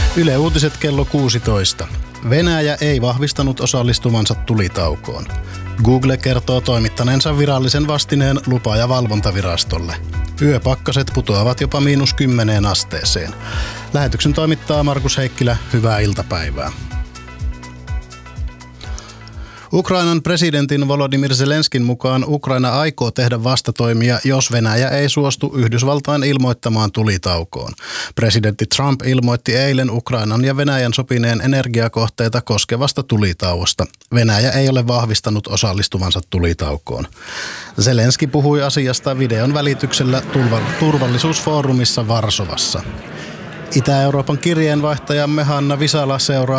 Yle Uutiset kello 16. Venäjä ei vahvistanut osallistuvansa tulitaukoon. Google kertoo toimittaneensa virallisen vastineen lupa- ja valvontavirastolle. Yöpakkaset putoavat jopa -10 asteeseen. Lähetyksen toimittaa Markus Heikkilä. Hyvää iltapäivää. Ukrainan presidentin Volodymyr Zelenskin mukaan Ukraina aikoo tehdä vastatoimia, jos Venäjä ei suostu Yhdysvaltain ilmoittamaan tulitaukoon. Presidentti Trump ilmoitti eilen Ukrainan ja Venäjän sopineen energiakohteita koskevasta tulitauosta. Venäjä ei ole vahvistanut osallistuvansa tulitaukoon. Zelenski puhui asiasta videon välityksellä turvallisuusfoorumissa Varsovassa. Itä-Euroopan kirjeenvaihtajamme Hanna Visala seuraa